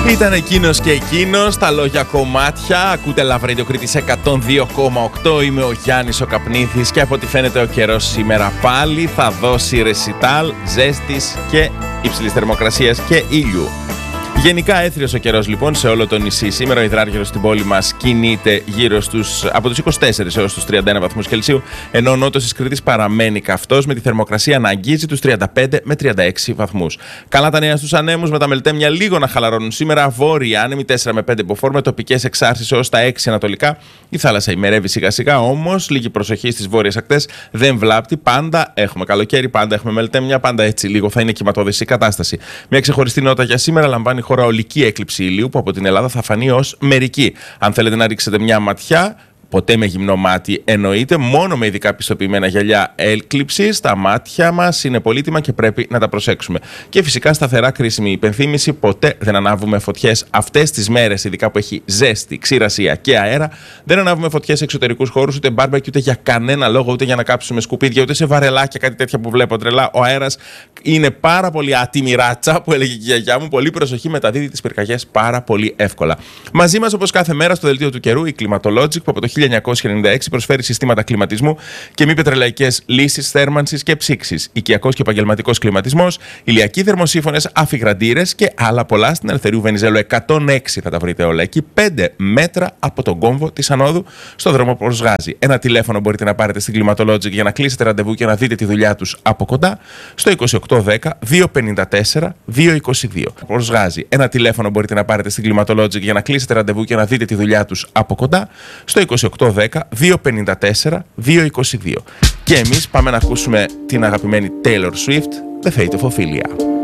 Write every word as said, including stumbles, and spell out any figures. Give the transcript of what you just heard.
Ήταν εκείνος και εκείνος, τα λόγια κομμάτια. Ακούτε Love Radio Κρήτης εκατόν δύο κόμμα οκτώ. Είμαι ο Γιάννης ο Καπνήθης και από ό,τι φαίνεται ο καιρός σήμερα πάλι θα δώσει ρεσιτάλ ζέστης και υψηλής θερμοκρασίας και ήλιου. Γενικά έθριος ο καιρός λοιπόν σε όλο το νησί. Σήμερα ο υδράργυρος στην πόλη μας κινείται γύρω στους, από τους είκοσι τέσσερις έως τους τριάντα ένα βαθμούς Κελσίου, ενώ ο νότος της Κρήτης παραμένει καυτός με τη θερμοκρασία να αγγίζει τους τριάντα πέντε με τριάντα έξι βαθμούς. Καλά τα νέα στους ανέμους με τα μελτέμια λίγο να χαλαρώνουν σήμερα. Βόρεια άνεμοι τέσσερα με πέντε μποφόρ με τοπικές εξάρσεις έως τα έξι ανατολικά. Η θάλασσα ημερεύει σιγά σιγά, όμως λίγη προσοχή στις βόρειες ακτές δεν βλάπτει. Πάντα έχουμε καλοκαίρι, πάντα έχουμε μελτέμια, πάντα έτσι λίγο θα είναι κυματώδης η κατάσταση. Μια ξεχωριστή νότα για σήμερα λαμβάνει χώρα ολική έκλειψη ηλίου που από την Ελλάδα θα φανεί ως μερική. Αν θέλετε να ρίξετε μια ματιά, ποτέ με γυμνό μάτι εννοείται, μόνο με ειδικά πιστοποιημένα γυαλιά έκλειψης, τα μάτια μας είναι πολύτιμα και πρέπει να τα προσέξουμε. Και φυσικά σταθερά κρίσιμη υπενθύμηση, ποτέ δεν ανάβουμε φωτιές αυτές τις μέρες, ειδικά που έχει ζέστη, ξηρασία και αέρα. Δεν ανάβουμε φωτιές σε εξωτερικούς χώρους, ούτε μπάρμπεκι, ούτε για κανένα λόγο, ούτε για να κάψουμε σκουπίδια, ούτε σε βαρελάκια, κάτι τέτοια που βλέπω τρελά. Ο αέρας είναι πάρα πολύ άτιμη ράτσα, που έλεγε και η γιαγιά μου. Πολύ προσοχή, μεταδίδει τις πυρκαγιές πάρα πολύ εύκολα. Μαζί μας, όπως κάθε μέρα, στο δελτίο του καιρού, η Climatologic, που από το χίλια εννιακόσια ενενήντα έξι προσφέρει συστήματα κλιματισμού και μη πετρελαϊκές λύσεις θέρμανσης και ψήξης, οικιακός και επαγγελματικός κλιματισμός, ηλιακοί θερμοσύφωνες, αφιγραντήρες και άλλα πολλά. Στην Ελευθερίου Βενιζέλου εκατόν έξι θα τα βρείτε όλα εκεί, πέντε μέτρα από τον κόμβο της Ανόδου, στο δρόμο προς Γάζη. Ένα τηλέφωνο μπορείτε να πάρετε στην Climatologic για να κλείσετε ραντεβού και να δείτε τη δουλειά τους από κοντά, στο είκοσι οκτώ δέκα δύο πενήντα τέσσερα δύο είκοσι δύο. Προς Γάζη. Ένα τηλέφωνο μπορείτε να πάρετε στην Climatologic για να κλείσετε ραντεβού και να δείτε τη δουλειά τους από κοντά, στο είκοσι οκτώ δέκα δύο πενήντα τέσσερα δύο είκοσι δύο. Και εμείς πάμε να ακούσουμε την αγαπημένη Taylor Swift, The Fate of Ophelia.